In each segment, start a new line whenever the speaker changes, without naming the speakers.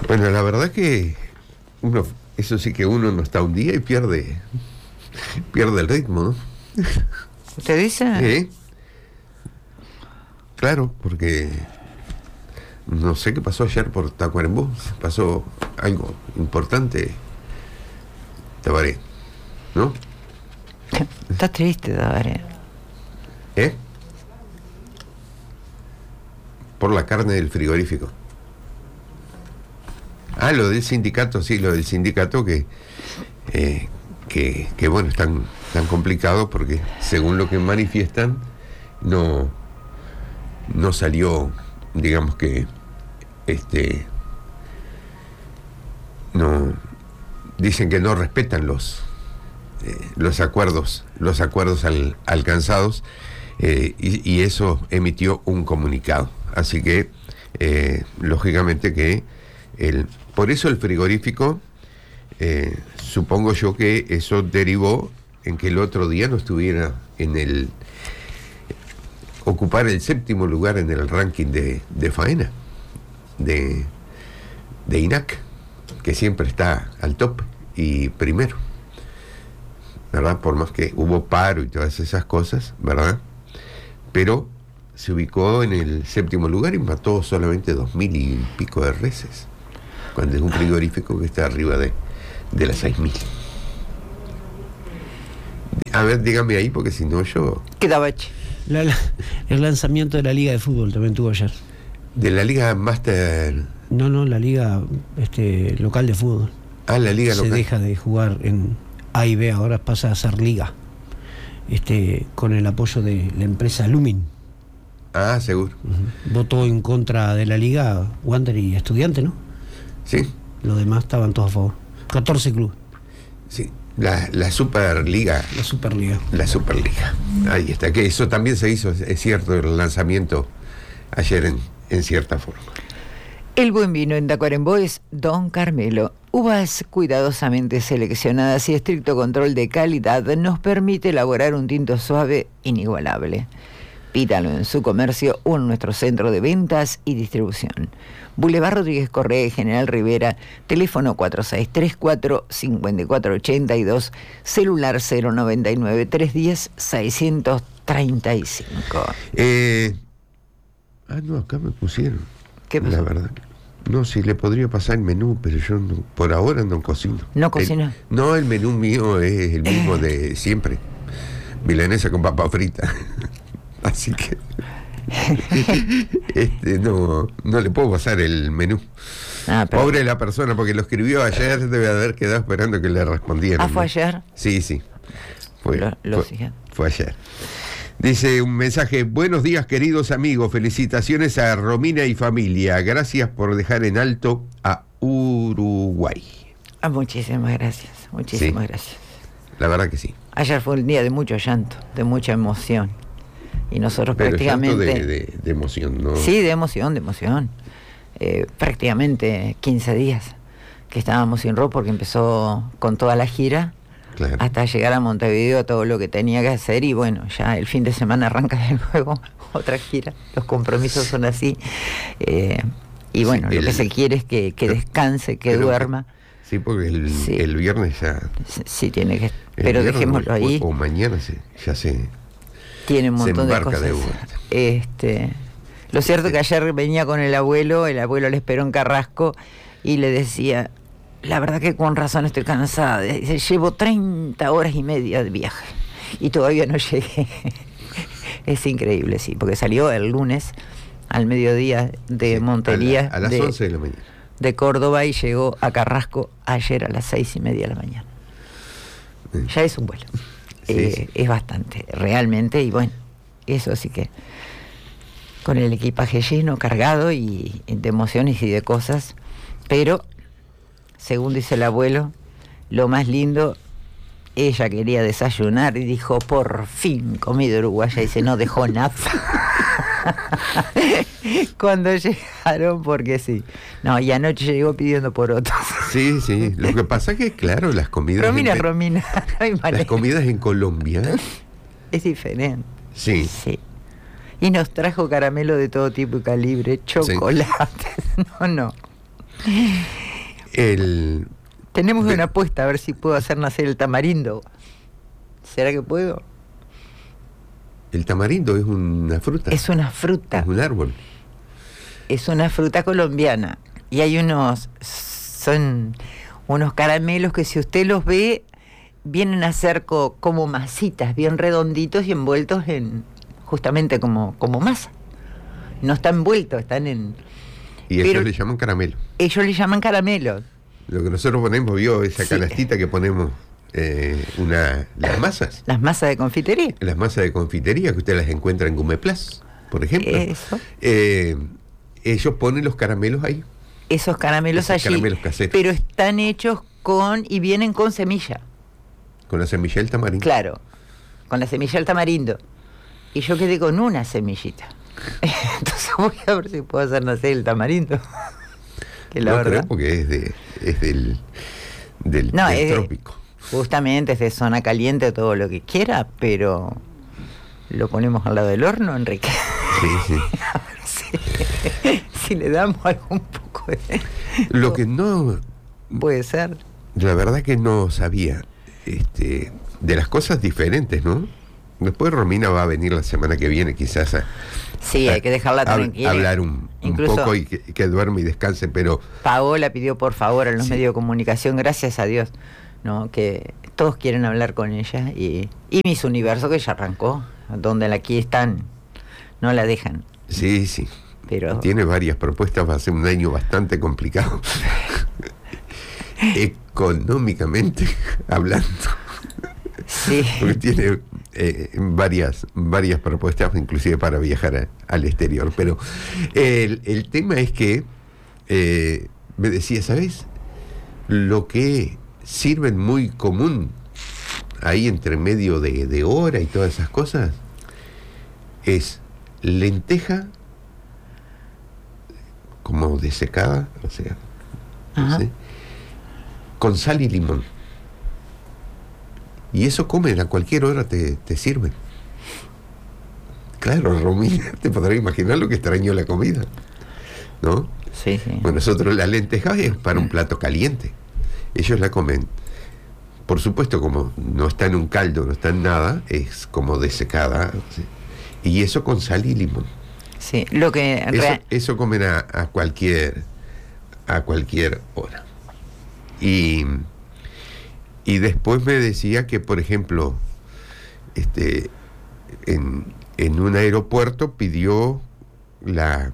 Bueno, la verdad que eso sí que uno no está un día y pierde el ritmo, ¿no?
¿Usted dice?
Claro, porque no sé qué pasó ayer por Tacuarembó. Pasó algo importante, Tabaré, ¿no?
Está triste, Tabaré.
Por la carne del frigorífico. Lo del sindicato, sí, lo del sindicato que bueno, es tan complicado porque según lo que manifiestan no salió, digamos que no dicen que no respetan los acuerdos alcanzados, y eso emitió un comunicado. Así que lógicamente que por eso el frigorífico, supongo yo que eso derivó en que el otro día no estuviera ocupar el 7º lugar en el ranking de faena de INAC, que siempre está al top y primero, ¿verdad? Por más que hubo paro y todas esas cosas, ¿verdad? Pero se ubicó en el 7º lugar y mató solamente 2.000 y pico de reses, cuando es un frigorífico que está arriba de las 6.000. A ver, dígame ahí, porque si no yo...
Quedaba hecho.
El lanzamiento de la Liga de Fútbol también tuvo ayer.
¿De la Liga Master?
No, la Liga local de fútbol.
La Liga local.
Se deja de jugar en A y B, ahora pasa a ser Liga. Con el apoyo de la empresa Lumin.
Seguro.
Votó en contra de la Liga Wander y Estudiante, ¿no?
Sí.
Los demás estaban todos a favor. 14 clubes.
Sí. La Superliga. La Superliga. Ahí está. Que eso también se hizo, es cierto, el lanzamiento ayer en cierta forma.
El buen vino en Tacuarembó es Don Carmelo. Uvas cuidadosamente seleccionadas y estricto control de calidad nos permite elaborar un tinto suave inigualable. Pídalo en su comercio o en nuestro centro de ventas y distribución. Boulevard Rodríguez Correa y General Rivera, teléfono 4634-5482, celular 099-310-635.
No, acá me pusieron.
¿Qué pasó?
La verdad. No, sí, le podría pasar el menú, pero yo no, por ahora no cocino.
¿No cocina?
No, el menú mío es el mismo de siempre. Milanesa con papa frita. Así que no le puedo pasar el menú.
Pero...
Pobre la persona, porque lo escribió ayer, debe haber quedado esperando que le respondieran.
¿Fue ayer?
Sí. Fue ayer. Dice un mensaje: buenos días, queridos amigos, felicitaciones a Romina y familia, gracias por dejar en alto a Uruguay.
Muchísimas gracias, gracias.
La verdad que sí.
Ayer fue un día de mucho llanto, de mucha emoción. Y nosotros
pero
prácticamente...
de emoción, ¿no?
Sí, de emoción. Prácticamente 15 días que estábamos sin rock porque empezó con toda la gira. Claro. Hasta llegar a Montevideo, todo lo que tenía que hacer, y bueno, ya el fin de semana arranca de nuevo otra gira. Los compromisos son así. Y bueno, lo que se quiere es que descanse, que duerma.
Sí, porque el viernes ya...
Sí, tiene que... Pero dejémoslo ahí.
O mañana ya se...
Tiene un montón de cosas. Lo cierto es que ayer venía con el abuelo le esperó en Carrasco y le decía, la verdad que con razón estoy cansada. Dice, llevo 30 horas y media de viaje y todavía no llegué. Es increíble, sí, porque salió el lunes al mediodía de Montería.
A las 11 de la mañana.
De Córdoba, y llegó a Carrasco ayer a las 6:30 de la mañana. Ya es un vuelo. Sí. Es bastante, realmente, y bueno, eso sí que con el equipaje lleno, cargado y de emociones y de cosas, pero según dice el abuelo, lo más lindo, ella quería desayunar y dijo, por fin comida uruguaya, y dice, no dejó nada. Cuando llegaron, porque sí. No, y anoche llegó pidiendo por otros.
Sí, lo que pasa es que, claro, las comidas...
Romina,
las comidas en Colombia...
Es diferente.
Sí.
Y nos trajo caramelo de todo tipo y calibre, chocolates. Sí. No. Tenemos una apuesta a ver si puedo hacer nacer el tamarindo. ¿Será que puedo?
El tamarindo es una fruta.
Es una fruta.
Es un árbol.
Es una fruta colombiana. Y hay son unos caramelos que si usted los ve, vienen a ser como masitas, bien redonditos y envueltos justamente como masa. No están envueltos, están en...
Y ellos le llaman caramelo.
Ellos le llaman caramelo.
Lo que nosotros ponemos, vio esa canastita que ponemos, las masas.
Las masas de confitería.
Las masas de confitería, que usted las encuentra en Gumeplas, por ejemplo.
Eso.
Ellos ponen los caramelos ahí.
Esos caramelos allí.
Caramelos caseros.
Pero están hechos y vienen con semilla.
Con la semilla del tamarindo.
Claro, con la semilla del tamarindo. Y yo quedé con una semillita. Entonces voy a ver si puedo hacer nacer el tamarindo. Que la verdad,
creo porque es del trópico.
Justamente es de zona caliente, todo lo que quiera, pero lo ponemos al lado del horno, Enrique.
Sí.
A ver si le damos algún poco de...
Lo que no...
Puede ser.
La verdad que no sabía de las cosas diferentes, ¿no? Después Romina va a venir la semana que viene quizás
hay que dejarla tranquila.
Hablar un poco y que duerme y descanse, pero...
Paola pidió por favor a los medios de comunicación, gracias a Dios, ¿no? Que todos quieren hablar con ella y Miss Universo, que ya arrancó, donde aquí están, no la dejan.
Sí.
Pero...
Tiene varias propuestas, va a ser un año bastante complicado. Económicamente hablando.
Sí.
Porque tiene varias propuestas, inclusive para viajar al exterior. Pero el tema es que me decía, ¿sabes? Lo que sirven muy común ahí entre medio de hora y todas esas cosas es lenteja como desecada, o sea, no sé, con sal y limón. Y eso comen, a cualquier hora te sirven. Claro, Romina, te podrás imaginar lo que extrañó la comida, ¿no?
Sí.
Bueno, nosotros la lenteja es para un plato caliente. Ellos la comen, por supuesto, como no está en un caldo, no está en nada, es como desecada, ¿sí? Y eso con sal y limón.
Sí, lo que...
Eso comen a cualquier hora. Y después me decía que, por ejemplo, en un aeropuerto pidió una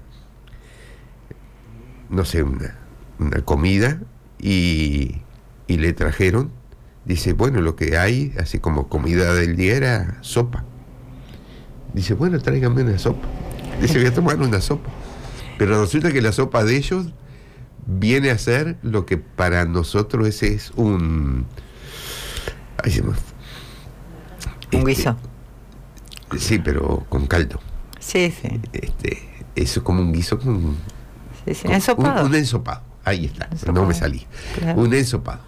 comida y le trajeron, dice, bueno, lo que hay, así como comida del día, era sopa. Dice, bueno, tráiganme una sopa. Dice, voy a tomar una sopa. Pero resulta que la sopa de ellos viene a ser lo que para nosotros es un... Ay, se me fue.
¿Un guiso?
Sí, pero con caldo.
Sí.
Eso es como un guiso con...
Sí. ¿Ensopado?
Un ensopado. Ahí está.
Ensopado.
No me salí. Claro. Un ensopado.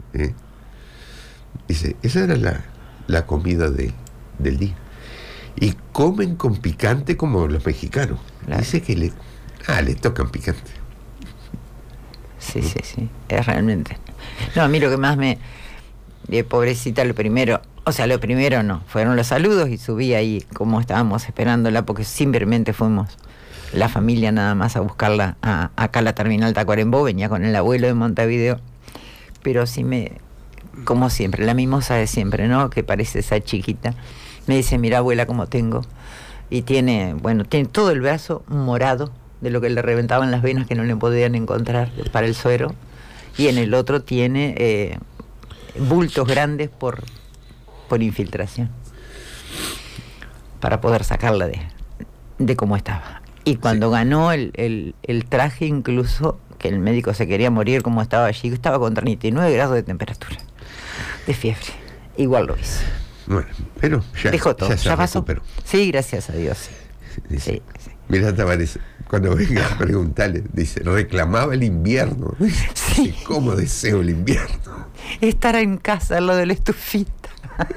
Dice, esa era la comida del día. Y comen con picante como los mexicanos. Claro. Dice que le tocan picante.
Sí. Es realmente... No, a mí lo que más pobrecita, lo primero no, fueron los saludos y subí ahí como estábamos esperándola, porque simplemente fuimos la familia nada más a buscarla acá a la terminal Tacuarembó, venía con el abuelo de Montevideo, pero sí como siempre, la mimosa de siempre, ¿no? Que parece esa chiquita. Me dice, mira abuela cómo tengo, y tiene todo el brazo morado de lo que le reventaban las venas que no le podían encontrar para el suero, y en el otro tiene bultos grandes por infiltración, para poder sacarla de cómo estaba. Y cuando ganó el traje, incluso, que el médico se quería morir como estaba allí, estaba con 39 grados de temperatura, de fiebre. Igual lo hizo.
Bueno, pero ya
dejó todo, ya pasó.
Recuperó.
Sí, gracias a Dios. Sí.
Mirá, Tavares, cuando venga a preguntarle, dice, reclamaba el invierno.
Sí.
¿Cómo deseo el invierno?
Estar en casa al lado de la estufita.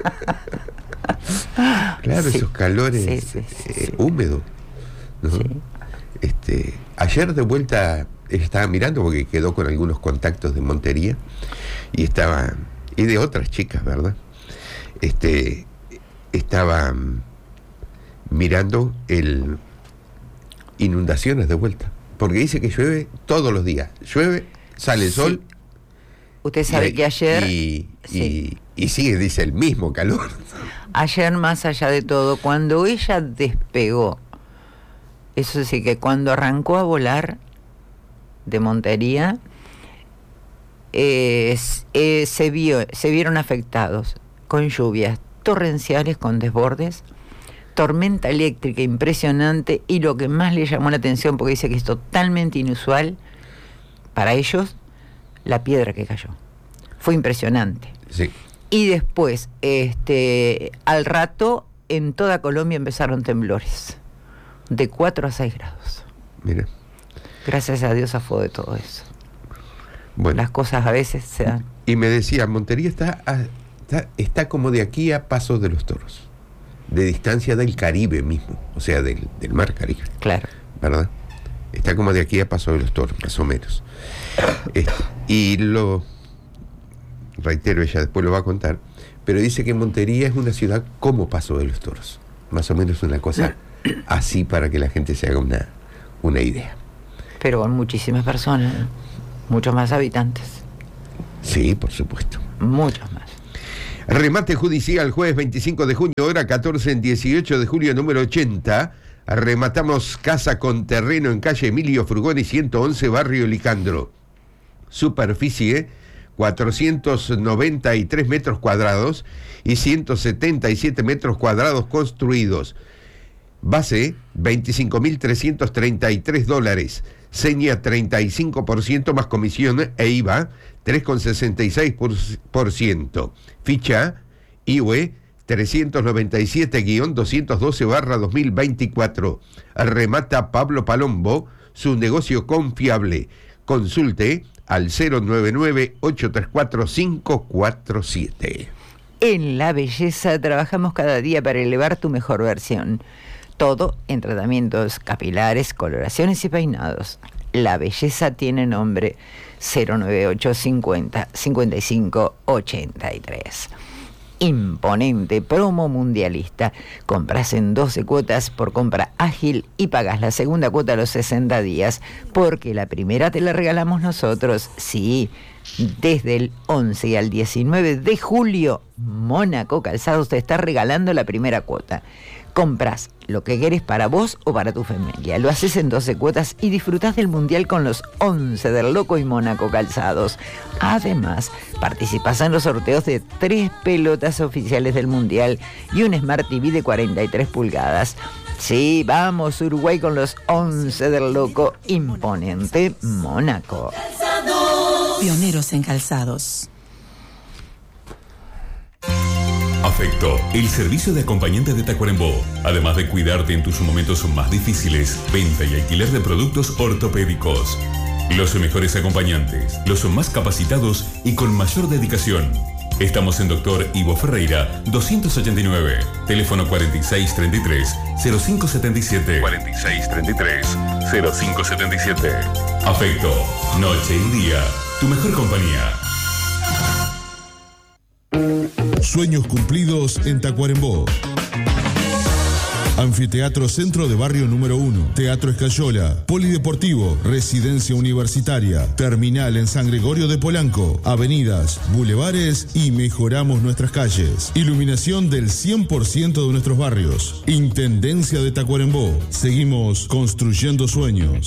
Claro, esos calores húmedos, ¿no?
Sí.
Ayer de vuelta ella estaba mirando porque quedó con algunos contactos de Montería y de otras chicas, ¿verdad? Estaba mirando inundaciones de vuelta, porque dice que llueve todos los días, llueve, sale el sol.
Usted sabe que ayer
y sigue, dice, el mismo calor.
Ayer, más allá de todo, cuando ella despegó, eso sí, que cuando arrancó a volar de Montería, se vieron afectados con lluvias torrenciales, con desbordes, tormenta eléctrica impresionante, y lo que más le llamó la atención, porque dice que es totalmente inusual para ellos, la piedra que cayó. Fue impresionante.
Sí.
Y después, al rato, en toda Colombia empezaron temblores, de 4 a 6 grados.
Mira.
Gracias a Dios zafó de todo eso.
Bueno.
Las cosas a veces se dan.
Y me decía, Montería está como de aquí a Pasos de los Toros, de distancia del Caribe mismo, o sea, del mar Caribe.
Claro.
¿Verdad? Está como de aquí a Pasos de los Toros, más o menos. Y lo reitero, ella después lo va a contar, pero dice que Montería es una ciudad como Pasos de los Toros, más o menos una cosa así, para que la gente se haga una idea.
Pero con muchísimas personas, muchos más habitantes.
Sí, por supuesto.
Muchos más.
Remate judicial, jueves 25 de junio, hora 14, en 18 de julio, número 80. Rematamos casa con terreno en calle Emilio Frugoni 111, barrio Licandro. Superficie 493 metros cuadrados y 177 metros cuadrados construidos. Base, $25.333. Seña 35% más comisión e IVA 3,66%. Ficha IUE 397-212/2024. Remata Pablo Palombo, su negocio confiable. Consulte al 099-834-547.
En La Belleza trabajamos cada día para elevar tu mejor versión. Todo en tratamientos capilares, coloraciones y peinados. La Belleza tiene nombre. 09850-5583. Imponente promo mundialista. Compras en 12 cuotas por compra ágil y pagas la segunda cuota a los 60 días, porque la primera te la regalamos nosotros. Sí, desde el 11 al 19 de julio, Mónaco Calzados te está regalando la primera cuota. Compras lo que querés para vos o para tu familia. Lo haces en 12 cuotas y disfrutás del Mundial con los 11 del Loco y Mónaco Calzados. Además, participás en los sorteos de 3 pelotas oficiales del Mundial y un Smart TV de 43 pulgadas. Sí, vamos Uruguay con los 11 del Loco. Imponente Mónaco.
Pioneros en calzados.
Afecto, el servicio de acompañante de Tacuarembó. Además de cuidarte en tus momentos más difíciles, venta y alquiler de productos ortopédicos. Los mejores acompañantes, los más capacitados y con mayor dedicación. Estamos en Dr. Ivo Ferreira, 289. Teléfono 4633-0577. 4633-0577. Afecto, noche y día. Tu mejor compañía.
Sueños cumplidos en Tacuarembó. Anfiteatro Centro de Barrio número 1, Teatro Escayola, Polideportivo, Residencia Universitaria, Terminal en San Gregorio de Polanco, avenidas, bulevares y mejoramos nuestras calles. Iluminación del 100% de nuestros barrios. Intendencia de Tacuarembó. Seguimos construyendo sueños.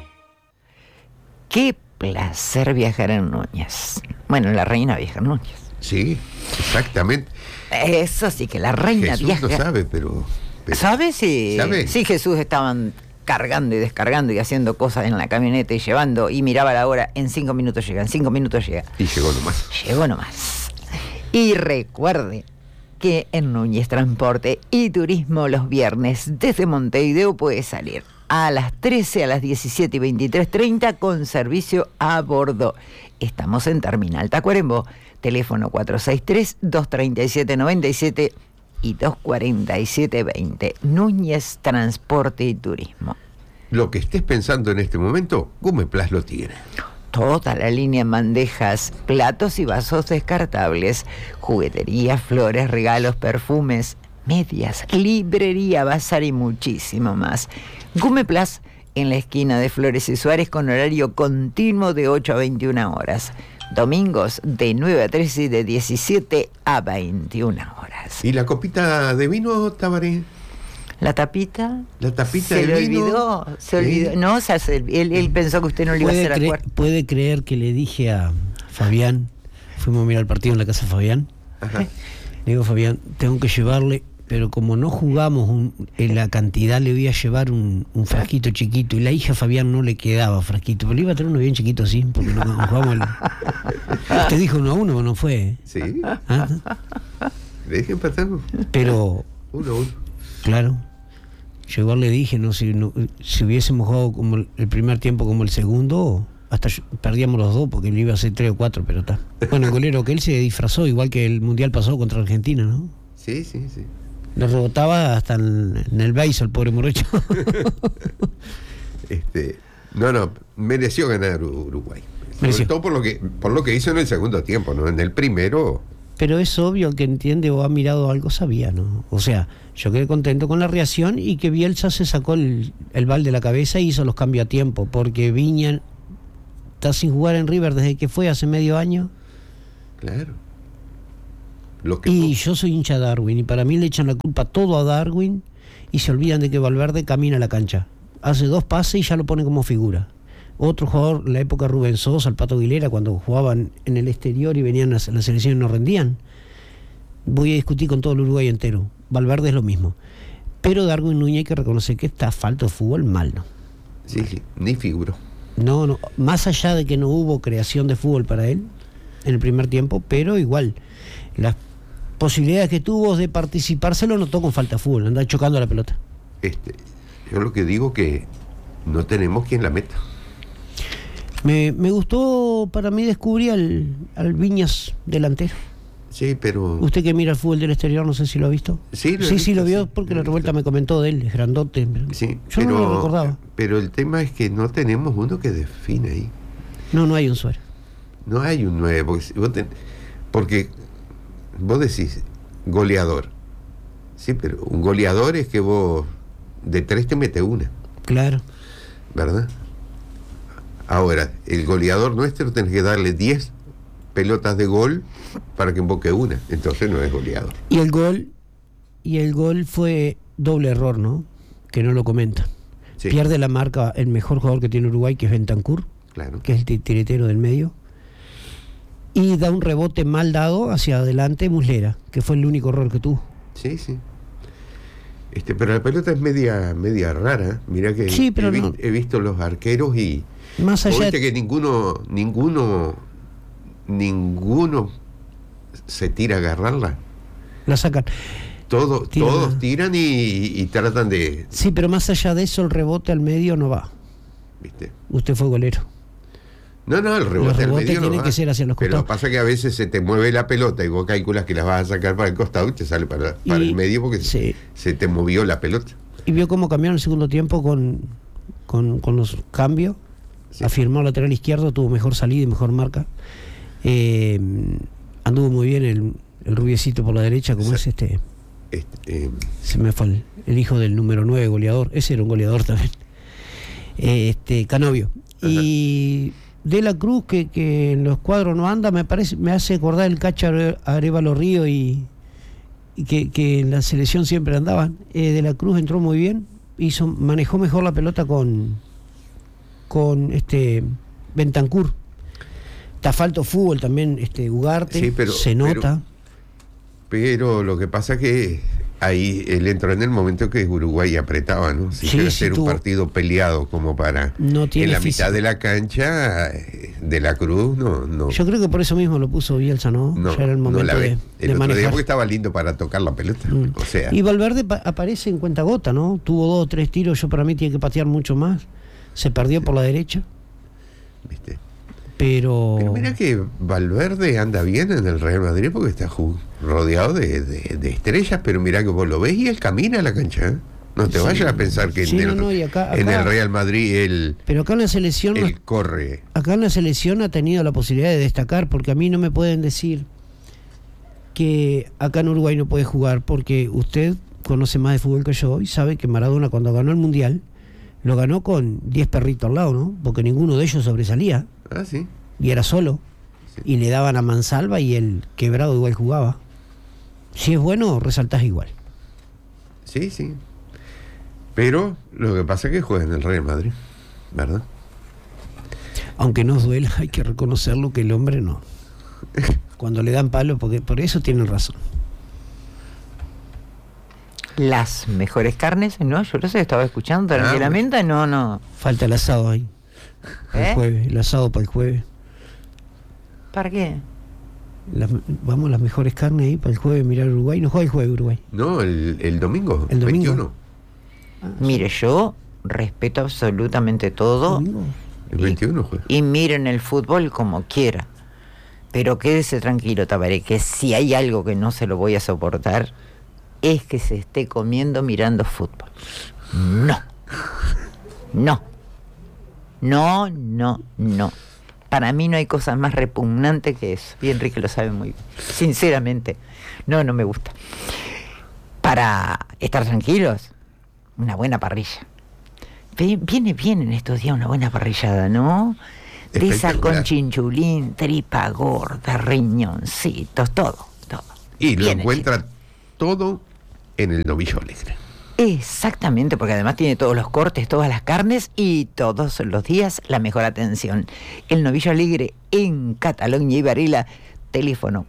Qué placer viajar en Núñez. Bueno, la reina viaja en Núñez.
Sí, exactamente.
Eso sí, que la reina
Jesús
viaja.
no sabe, pero
¿Sabe? Sí.
¿Sabe?
Sí, Jesús estaban cargando y descargando y haciendo cosas en la camioneta y llevando, y miraba la hora, en 5 minutos llega, en 5 minutos llega.
Y llegó nomás.
Llegó nomás. Y recuerde que en Núñez Transporte y Turismo los viernes desde Montevideo puede salir a las 13, a las 17 y 23:30 con servicio a bordo. Estamos en Terminal Tacuarembó, teléfono 463-237-97 y 247-20. Núñez Transporte y Turismo.
lo que estés pensando en este momento, Gumeplas lo tiene.
Toda la línea en bandejas, platos y vasos descartables, juguetería, flores, regalos, perfumes, medias, librería, bazar y muchísimo más. Gumeplas en la esquina de Flores y Suárez con horario continuo de 8 a 21 horas. Domingos de 9 a 13 y de 17 a 21 horas.
¿Y la copita de vino, Tabaré?
¿La tapita?
¿La tapita
se
de
le
vino?
olvidó, se olvidó. No, o sea, él pensó que usted no le iba a hacer acuerdo.
¿Puede creer que le dije a Fabián, fuimos a mirar el partido en la casa de Fabián?
Ajá.
Le digo, Fabián, tengo que llevarle, pero como no jugamos en la cantidad, le voy a llevar un frasquito chiquito, y la hija Fabián no le quedaba frasquito, pero le iba a traer uno bien chiquito así, porque no jugamos Usted dijo 1-1, ¿o no fue?
Sí.
¿Ah?
Le dije empatamos.
Pero,
1-1.
claro, yo igual le dije, si hubiésemos jugado como el primer tiempo como el segundo, hasta perdíamos los dos, porque le iba a hacer 3 o 4, pero está. Bueno, el golero que él se disfrazó, igual que el Mundial pasado contra Argentina, ¿no?
Sí, sí, sí.
Le rebotaba hasta en el beis al pobre morocho.
No, mereció ganar Uruguay.
Mereció.
Sobre todo por lo que hizo en el segundo tiempo, ¿no? En el primero.
Pero es obvio, el que entiende o ha mirado algo sabía, ¿no? O sea, yo quedé contento con la reacción y que Bielsa se sacó el bal de la cabeza y hizo los cambios a tiempo, porque Viña está sin jugar en River desde que fue hace medio año.
Claro.
Y yo soy hincha de Darwin, y para mí le echan la culpa todo a Darwin y se olvidan de que Valverde camina a la cancha. Hace 2 pases y ya lo pone como figura. Otro jugador, en la época Rubén Sosa, el Pato Aguilera, cuando jugaban en el exterior y venían a la selección y no rendían. Voy a discutir con todo el Uruguay entero. Valverde es lo mismo. Pero Darwin Núñez hay que reconocer que está falto de fútbol mal, ¿no?
Sí, ni figuró.
No, más allá de que no hubo creación de fútbol para él en el primer tiempo, pero igual, las posibilidades que tuvo de participar se lo notó con falta de fútbol, andaba chocando la pelota.
Yo lo que digo que no tenemos quien la meta.
Me gustó, para mí descubrí al Viñas delantero.
Sí, pero...
Usted que mira el fútbol del exterior, no sé si lo ha visto.
Sí,
lo vio, porque la revuelta me comentó de él, es grandote.
Sí,
yo no lo recordaba.
Pero el tema es que no tenemos uno que define ahí.
No hay un Suárez.
No hay un 9, porque vos decís goleador. Sí, pero un goleador es que vos de 3 te mete una.
Claro.
¿Verdad? Ahora, el goleador nuestro tenés que darle 10 pelotas de gol para que emboque una. Entonces no es goleador.
Y el gol fue doble error, ¿no? Que no lo comenta. Sí. Pierde la marca el mejor jugador que tiene Uruguay, que es Bentancur,
claro,
que es el tiretero del medio. Y da un rebote mal dado hacia adelante Muslera, que fue el único error que tuvo.
Sí. Pero la pelota es media rara. Mirá que
sí, pero
he visto los arqueros y
más allá
viste que ninguno se tira a agarrarla.
La sacan.
Todos tiran y tratan de...
Sí, pero más allá de eso, el rebote al medio no va.
¿Viste?
Usted fue golero.
No, el rebote al medio
tiene
no
que
va.
ser hacia los costados.
Pero pasa que a veces se te mueve la pelota y vos calculas que las vas a sacar para el costado y te sale para el medio porque
sí,
se te movió la pelota.
Y vio cómo cambiaron el segundo tiempo con los cambios. Sí. Afirmó lateral izquierdo, tuvo mejor salida y mejor marca. Anduvo muy bien el rubiecito por la derecha, como es se me fue el hijo del número 9 goleador. Ese era un goleador también. Canovio. Ajá. Y De la Cruz, que en los cuadros no anda, me hace acordar el Cacha Arévalo Río y que en la selección siempre andaban. De la Cruz entró muy bien, manejó mejor la pelota con Bentancur. Está falto fútbol también, Ugarte, sí, se nota.
Pero lo que pasa que ahí él entró en el momento que Uruguay apretaba, ¿no? Si quiere hacer un partido peleado como para en la mitad de la cancha, De la Cruz no.
Yo creo que por eso mismo lo puso Bielsa, ¿no? Ya era el momento de
el otro
manejar.
día porque estaba lindo para tocar la pelota. O sea.
Y Valverde aparece en cuentagota, ¿no? Tuvo 2 o 3 tiros, para mí tiene que patear mucho más. Se perdió por la derecha.
¿Viste?
Pero
mira que Valverde anda bien en el Real Madrid porque está rodeado de estrellas, pero mira que vos lo ves y él camina a la cancha, ¿eh? No te vayas a pensar que en el Real Madrid
pero acá en la selección
él corre.
Acá en la selección ha tenido la posibilidad de destacar, porque a mí no me pueden decir que acá en Uruguay no puede jugar, porque usted conoce más de fútbol que yo y sabe que Maradona, cuando ganó el Mundial, lo ganó con 10 perritos al lado, ¿no? Porque ninguno de ellos sobresalía.
Ah, sí.
Y era solo. Sí. Y le daban a mansalva y el quebrado igual jugaba. Si es bueno, resaltás igual.
Sí, sí. Pero lo que pasa es que juega en el Real Madrid, ¿verdad?
Aunque nos duela, hay que reconocerlo que el hombre no. Cuando le dan palo, porque por eso tienen razón.
Las mejores carnes, no, yo no sé, estaba escuchando tranquilamente, no.
Falta el asado ahí. El jueves, el asado para el jueves.
¿Para qué?
Vamos, las mejores carnes ahí para el jueves, mirar Uruguay. ¿No juega el jueves Uruguay?
No, el domingo.
El domingo.
21.
Mire, yo respeto absolutamente todo.
El 21 juega.
Y miren el fútbol como quiera. Pero quédese tranquilo, Tabaré, que si hay algo que no se lo voy a soportar, es que se esté comiendo mirando fútbol. No. Para mí no hay cosa más repugnante que eso. Y Enrique lo sabe muy bien. Sinceramente, no me gusta. Para estar tranquilos, una buena parrilla. Viene bien en estos días una buena parrillada, ¿no? De esa con chinchulín, tripa gorda, riñoncitos, todo.
Y lo encuentra todo en el Novillo Alegre.
Exactamente, porque además tiene todos los cortes, todas las carnes y todos los días la mejor atención. El Novillo Alegre en Cataluña y Varela, teléfono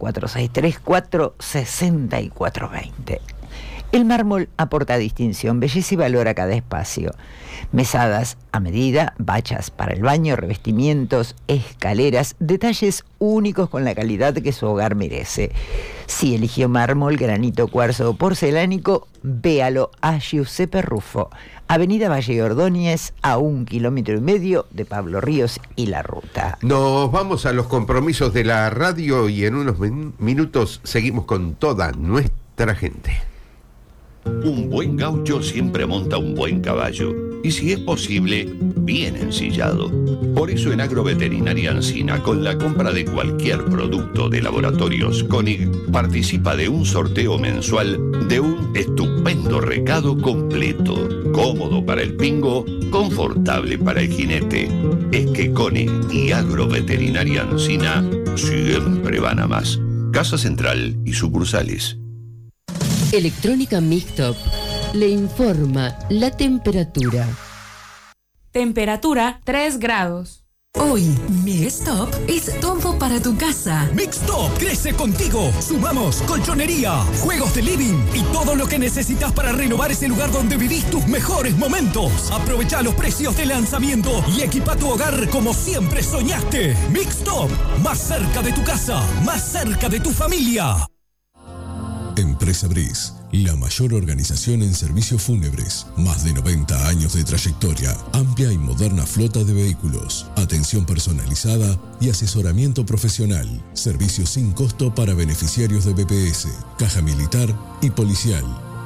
4634-6420. El mármol aporta distinción, belleza y valor a cada espacio. Mesadas a medida, bachas para el baño, revestimientos, escaleras, detalles únicos con la calidad que su hogar merece. Si eligió mármol, granito, cuarzo o porcelánico, véalo a Giuseppe Ruffo, Avenida Valle Ordóñez, a 1,5 kilómetros de Pablo Ríos y La Ruta.
Nos vamos a los compromisos de la radio y en unos minutos seguimos con toda nuestra gente.
Un buen gaucho siempre monta un buen caballo, y si es posible, bien ensillado. Por eso en Agroveterinaria Ancina, con la compra de cualquier producto de Laboratorios Koenig, participa de un sorteo mensual de un estupendo recado completo, cómodo para el pingo, confortable para el jinete. Es que Koenig y Agroveterinaria Ancina siempre van a más. Casa Central y sucursales.
Electrónica Mixtop le informa la temperatura.
Temperatura 3 grados.
Hoy, mi stop es todo para tu casa.
Mixtop crece contigo. Sumamos colchonería, juegos de living y todo lo que necesitas para renovar ese lugar donde vivís tus mejores momentos. Aprovecha los precios de lanzamiento y equipa tu hogar como siempre soñaste. Mixtop, más cerca de tu casa, más cerca de tu familia.
Empresa Briz, la mayor organización en servicios fúnebres, más de 90 años de trayectoria, amplia y moderna flota de vehículos, atención personalizada y asesoramiento profesional, servicios sin costo para beneficiarios de BPS, Caja Militar y Policial.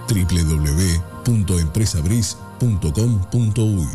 www.empresabriz.com.uy.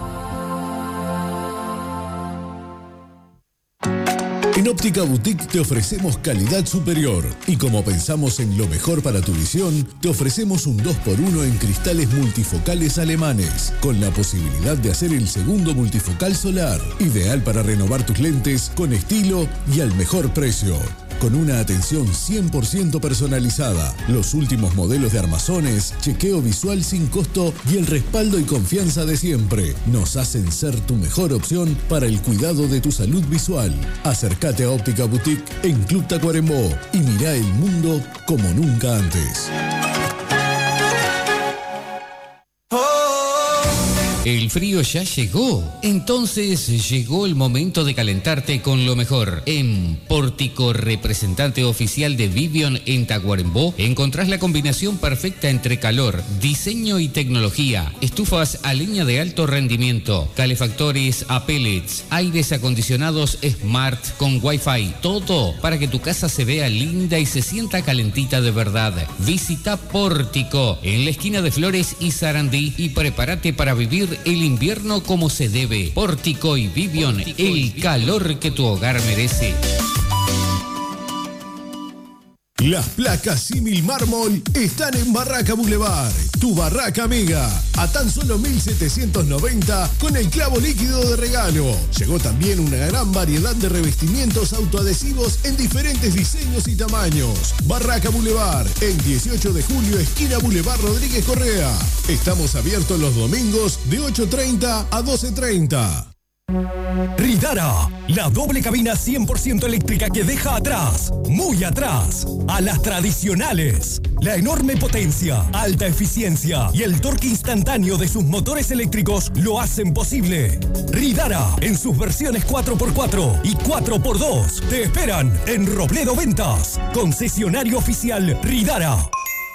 En Óptica Boutique te ofrecemos calidad superior y como pensamos en lo mejor para tu visión, te ofrecemos un 2x1 en cristales multifocales alemanes, con la posibilidad de hacer el segundo multifocal solar, ideal para renovar tus lentes con estilo y al mejor precio. Con una atención 100% personalizada, los últimos modelos de armazones, chequeo visual sin costo y el respaldo y confianza de siempre nos hacen ser tu mejor opción para el cuidado de tu salud visual. Acércate a Óptica Boutique en Club Tacuarembó y mirá el mundo como nunca antes.
El frío ya llegó. Entonces llegó el momento de calentarte con lo mejor. En Pórtico, representante oficial de Vivion en Tacuarembó, encontrás la combinación perfecta entre calor, diseño y tecnología. Estufas a leña de alto rendimiento, calefactores a pellets, aires acondicionados Smart con Wi-Fi. Todo para que tu casa se vea linda y se sienta calentita de verdad. Visita Pórtico en la esquina de Flores y Sarandí y prepárate para vivir el invierno como se debe. Pórtico y Vivion, el calor que tu hogar merece.
Las placas Símil Mármol están en Barraca Boulevard, tu barraca amiga, a tan solo 1.790 con el clavo líquido de regalo. Llegó también una gran variedad de revestimientos autoadhesivos en diferentes diseños y tamaños. Barraca Boulevard, en 18 de julio, esquina Boulevard Rodríguez Correa. Estamos abiertos los domingos de 8:30 a 12:30.
Ridara, la doble cabina 100% eléctrica que deja atrás, muy atrás, a las tradicionales. La enorme potencia, alta eficiencia y el torque instantáneo de sus motores eléctricos lo hacen posible. Ridara, en sus versiones 4x4 y 4x2, te esperan en Robledo Ventas, concesionario oficial Ridara.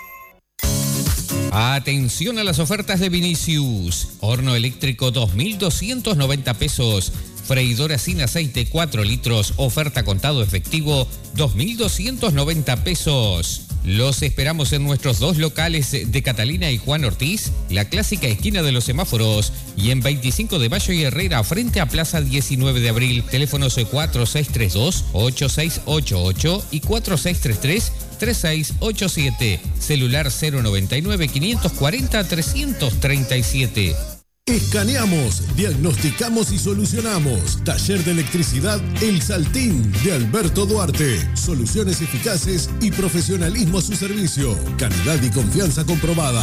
Atención a las ofertas de Vinicius. Horno eléctrico 2.290 pesos. Freidora sin aceite 4 litros. Oferta contado efectivo 2.290 pesos. Los esperamos en nuestros dos locales de Catalina y Juan Ortiz, la clásica esquina de los semáforos, y en 25 de Mayo y Herrera, frente a Plaza 19 de Abril. Teléfonos 4632-8688 y 4633-3687. Celular 099-540-337.
Escaneamos, diagnosticamos y solucionamos. Taller de Electricidad El Saltín de Alberto Duarte. Soluciones eficaces y profesionalismo a su servicio. Calidad y confianza comprobada.